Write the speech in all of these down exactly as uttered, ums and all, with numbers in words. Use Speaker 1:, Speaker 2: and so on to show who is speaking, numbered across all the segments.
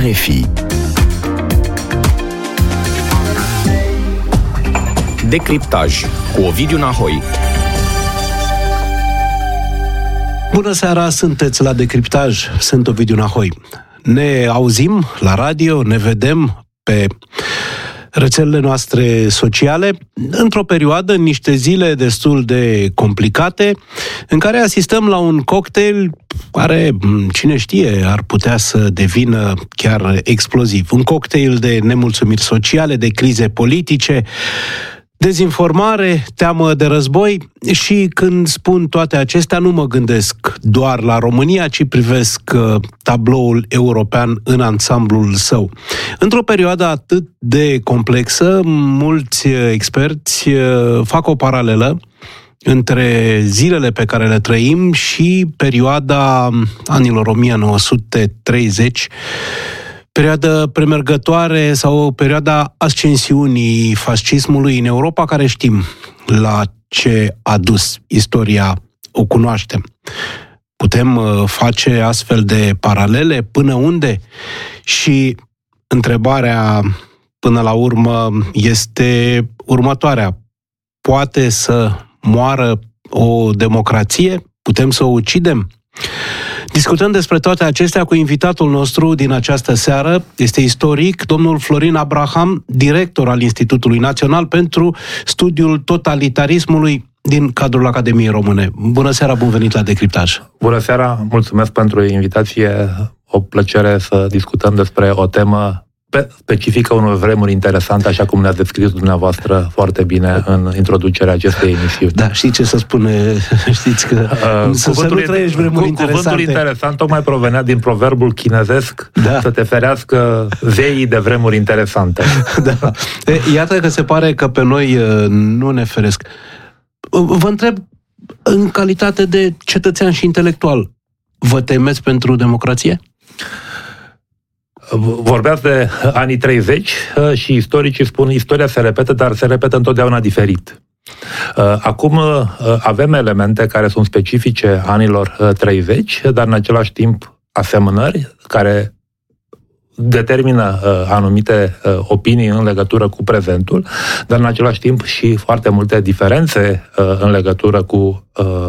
Speaker 1: F I. Decriptaj cu Ovidiu Nahoi.
Speaker 2: Bună seara, sunteți la Decriptaj, sunt Ovidiu Nahoi. Ne auzim la radio, ne vedem pe rețelele noastre sociale, într-o perioadă, în niște zile destul de complicate, în care asistăm la un cocktail care, cine știe, ar putea să devină chiar exploziv. Un cocktail de nemulțumiri sociale, de crize politice, dezinformare, teamă de război și când spun toate acestea nu mă gândesc doar la România, ci privesc uh, tabloul european în ansamblul său. Într-o perioadă atât de complexă, mulți experți uh, fac o paralelă între zilele pe care le trăim și perioada anilor o mie nouă sute treizeci, perioadă premergătoare sau perioada ascensiunii fascismului în Europa, care știm la ce a dus. Istoria o cunoaștem. Putem face astfel de paralele? Până unde? Și întrebarea până la urmă este următoarea. Poate să moară o democrație? Putem să o ucidem? Discutăm despre toate acestea cu invitatul nostru din această seară. Este istoric, domnul Florin Abraham, director al Institutului Național pentru Studiul Totalitarismului din cadrul Academiei Române. Bună seara, bun venit la Decriptaj.
Speaker 3: Bună seara, mulțumesc pentru invitație. O plăcere să discutăm despre o temă specifică unor vremuri interesante, așa cum ne-ați descris dumneavoastră foarte bine în introducerea acestei emisiuni.
Speaker 2: Da, știi ce să spune? Știți că uh, să, să nu trăiești vremuri cu, interesante.
Speaker 3: Cuvântul interesant tocmai provenea din proverbul chinezesc, da. Să te ferească zeii de vremuri interesante.
Speaker 2: Da. Iată că se pare că pe noi nu ne feresc. Vă întreb, în calitate de cetățean și intelectual, vă temeți pentru democrație?
Speaker 3: Vorbeați de anii treizeci și istoricii spun istoria se repetă, dar se repetă întotdeauna diferit. Acum avem elemente care sunt specifice anilor treizeci, dar în același timp asemănări care determină anumite opinii în legătură cu prezentul, dar în același timp și foarte multe diferențe în legătură cu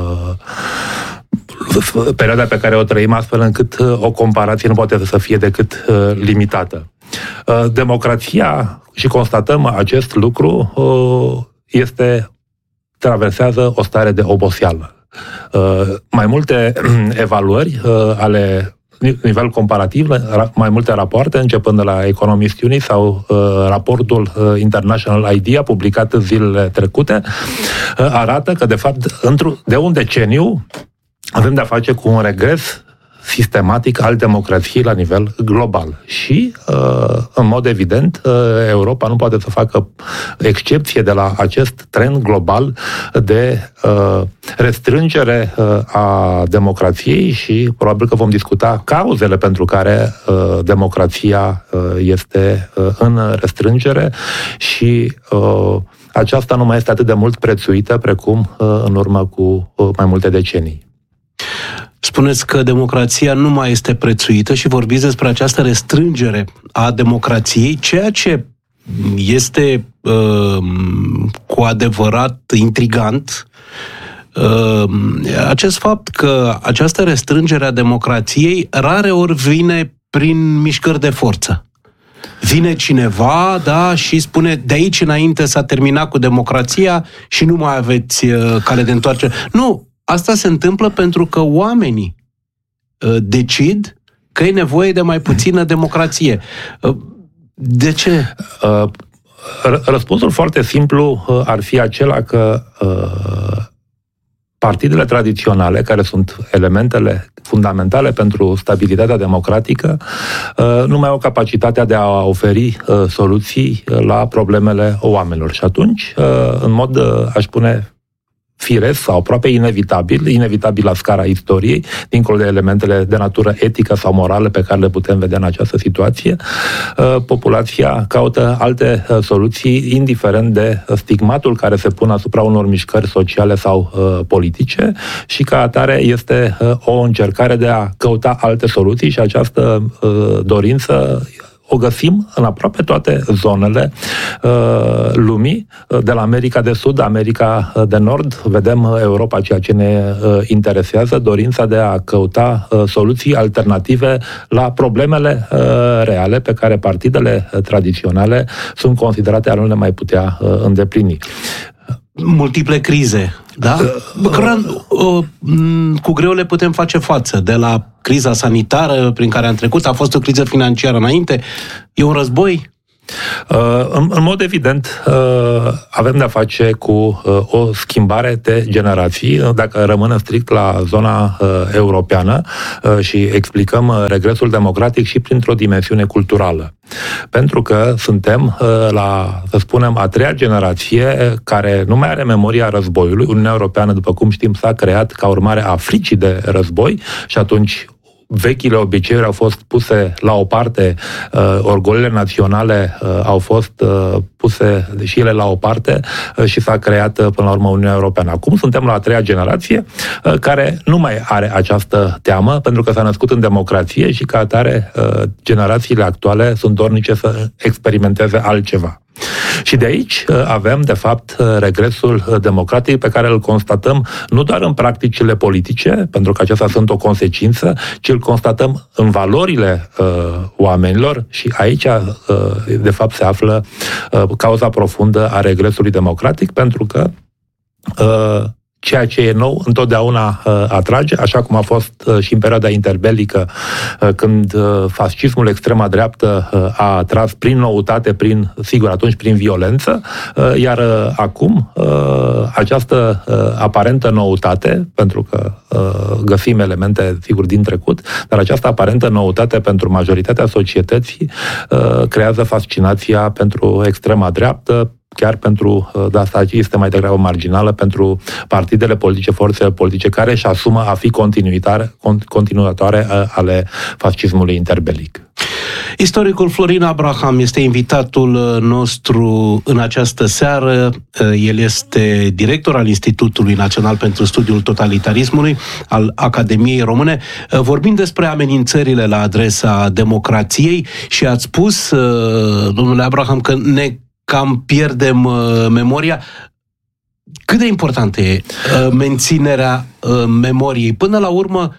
Speaker 3: perioada pe care o trăim, astfel încât o comparație nu poate să fie decât uh, limitată. Uh, democrația, și constatăm acest lucru, uh, este, traversează o stare de oboseală. Uh, mai multe evaluări uh, ale nivel comparativ, mai multe rapoarte, începând de la Economist Unit sau uh, raportul uh, International Idea, publicat în zilele trecute, uh, arată că, de fapt, de un deceniu avem de-a face cu un regres sistematic al democrației la nivel global. Și, în mod evident, Europa nu poate să facă excepție de la acest trend global de restrângere a democrației și probabil că vom discuta cauzele pentru care democrația este în restrângere și aceasta nu mai este atât de mult prețuită precum în urmă cu mai multe decenii.
Speaker 2: Spuneți că democrația nu mai este prețuită și vorbiți despre această restrângere a democrației, ceea ce este uh, cu adevărat intrigant. Uh, acest fapt că această restrângere a democrației rare ori vine prin mișcări de forță. Vine cineva, da, și spune de aici înainte s-a terminat cu democrația și nu mai aveți uh, cale de întoarcere. Nu! Asta se întâmplă pentru că oamenii uh, decid că e nevoie de mai puțină democrație. Uh, de ce?
Speaker 3: Uh, răspunsul foarte simplu uh, ar fi acela că uh, partidele tradiționale, care sunt elementele fundamentale pentru stabilitatea democratică, uh, nu mai au capacitatea de a oferi uh, soluții la problemele oamenilor. Și atunci, uh, în mod, uh, aș spune, firesc sau aproape inevitabil, inevitabil la scara istoriei, dincolo de elementele de natură etică sau morală pe care le putem vedea în această situație, populația caută alte soluții, indiferent de stigmatul care se pune asupra unor mișcări sociale sau politice, și ca atare este o încercare de a căuta alte soluții, și această dorință o găsim în aproape toate zonele uh, lumii, de la America de Sud, America de Nord, vedem Europa, ceea ce ne uh, interesează, dorința de a căuta uh, soluții alternative la problemele uh, reale pe care partidele uh, tradiționale sunt considerate a nu le mai putea uh, îndeplini.
Speaker 2: Multiple crize, da? Căra, cu greu le putem face față. De la criza sanitară prin care am trecut, a fost o criză financiară înainte, e un război?
Speaker 3: În, în mod evident, avem de-a face cu o schimbare de generații. Dacă rămânem strict la zona europeană și explicăm regresul democratic și printr-o dimensiune culturală. Pentru că suntem la, să spunem, a treia generație care nu mai are memoria războiului. Uniunea Europeană, după cum știm, s-a creat ca urmare a fricii de război și atunci vechile obiceiuri au fost puse la o parte, uh, orgoliile naționale uh, au fost uh, puse și ele la o parte uh, și s-a creat uh, până la urmă Uniunea Europeană. Acum suntem la a treia generație uh, care nu mai are această teamă pentru că s-a născut în democrație și ca atare uh, generațiile actuale sunt dornice să experimenteze altceva. Și de aici avem, de fapt, regresul democratic pe care îl constatăm nu doar în practicile politice, pentru că acestea sunt o consecință, ci îl constatăm în valorile uh, oamenilor și aici, uh, de fapt, se află uh, cauza profundă a regresului democratic, pentru că uh, ceea ce e nou întotdeauna uh, atrage, așa cum a fost uh, și în perioada interbelică, uh, când uh, fascismul, extrema dreaptă, uh, a atras prin noutate, prin, sigur, atunci prin violență, uh, iar uh, acum uh, această uh, aparentă noutate, pentru că uh, găsim elemente, sigur, din trecut, dar această aparentă noutate pentru majoritatea societății uh, creează fascinația pentru extrema dreaptă, chiar pentru, de asta este mai degrabă marginală, pentru partidele politice, forțele politice care își asumă a fi continuatoare ale fascismului interbelic.
Speaker 2: Istoricul Florin Abraham este invitatul nostru în această seară. El este director al Institutului Național pentru Studiul Totalitarismului, al Academiei Române. Vorbim despre amenințările la adresa democrației și ați spus, domnule Abraham, că ne cam pierdem uh, memoria. Cât de importantă e uh, menținerea uh, memoriei? Până la urmă,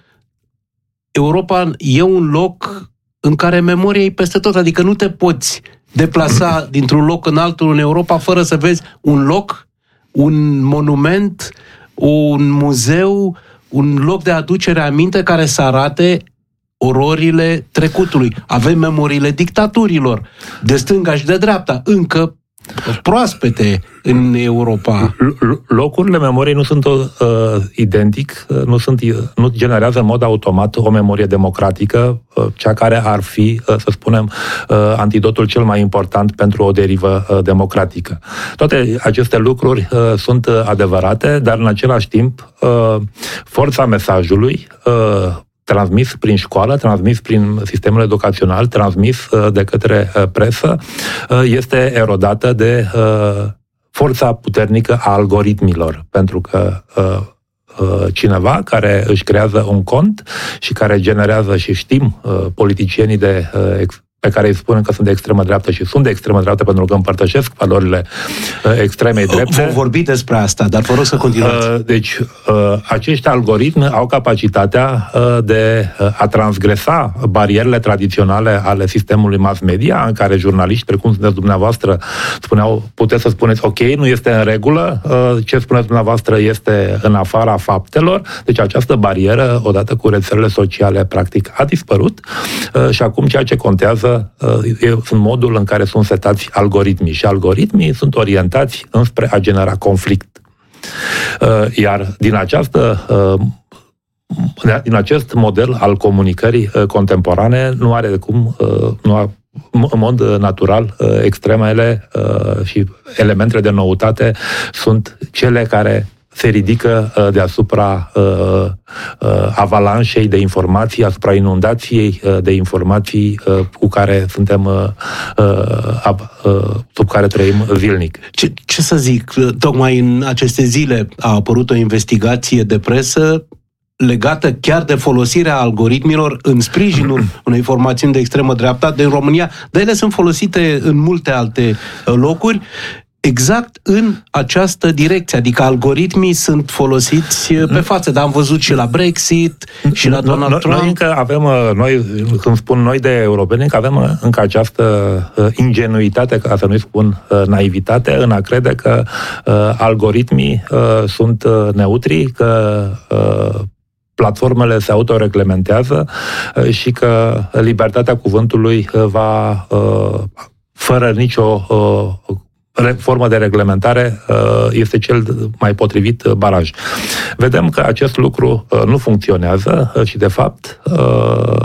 Speaker 2: Europa e un loc în care memoria e peste tot, adică nu te poți deplasa dintr-un loc în altul în Europa fără să vezi un loc, un monument, un muzeu, un loc de aducere aminte care să arate ororile trecutului. Avem memoriile dictaturilor, de stânga și de dreapta, încă proaspete în Europa.
Speaker 3: Locurile memoriei nu sunt uh, identic, nu, sunt, nu generează în mod automat o memorie democratică, uh, cea care ar fi, uh, să spunem, uh, antidotul cel mai important pentru o derivă uh, democratică. Toate aceste lucruri uh, sunt adevărate, dar în același timp uh, forța mesajului uh, transmis prin școală, transmis prin sistemul educațional, transmis uh, de către uh, presă, uh, este erodată de uh, forța puternică a algoritmilor, pentru că uh, uh, cineva care își creează un cont și care generează, și știm, uh, politicienii de uh, ex- pe care îi spunem că sunt de extremă dreaptă și sunt de extremă dreaptă pentru că împărtășesc valorile uh, extremei drepte.
Speaker 2: Vom vorbi despre asta, dar vă rog să continuați.
Speaker 3: Uh, deci, uh, acești algoritmi au capacitatea uh, de uh, a transgresa barierele tradiționale ale sistemului mass media, în care jurnaliști, precum sunteți dumneavoastră, spuneau, puteți să spuneți, ok, nu este în regulă, uh, ce spuneți dumneavoastră este în afara faptelor. Deci această barieră, odată cu rețelele sociale, practic a dispărut uh, și acum ceea ce contează sunt modul în care sunt setați algoritmii și algoritmii sunt orientați înspre a genera conflict. Iar din această din acest model al comunicării contemporane nu are cum, nu a, în mod natural, extremele și elementele de noutate sunt cele care se ridică uh, deasupra uh, uh, avalanșei de informații, asupra inundației uh, de informații uh, cu care suntem, uh, uh, uh, sub care trăim zilnic.
Speaker 2: Ce, ce să zic, tocmai în aceste zile a apărut o investigație de presă legată chiar de folosirea algoritmilor în sprijinul unei formațiuni de extremă dreapta din România, dar ele sunt folosite în multe alte locuri, exact în această direcție, adică algoritmii sunt folosiți pe față, dar am văzut și la Brexit, și la Donald
Speaker 3: noi,
Speaker 2: Trump.
Speaker 3: Noi încă avem, noi, când spun noi de europeni, că avem încă această ingenuitate, ca să nu-i spun naivitate, în a crede că uh, algoritmii uh, sunt neutri, că uh, platformele se autoreglementează uh, și că libertatea cuvântului uh, va, uh, fără nicio uh, formă de reglementare, este cel mai potrivit baraj. Vedem că acest lucru nu funcționează și, de fapt,